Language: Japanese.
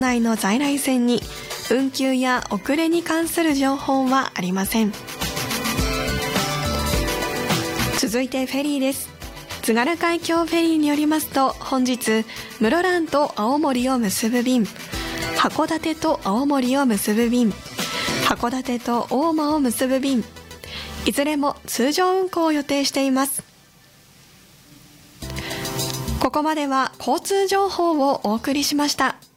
内の在来線に運休や遅れに関する情報はありません。続いてフェリーです。津軽海峡フェリーによりますと、本日室蘭と青森を結ぶ便、函館と青森を結ぶ便、函館と大間を結ぶ便、いずれも通常運航を予定しています。ここまでは交通情報をお送りしました。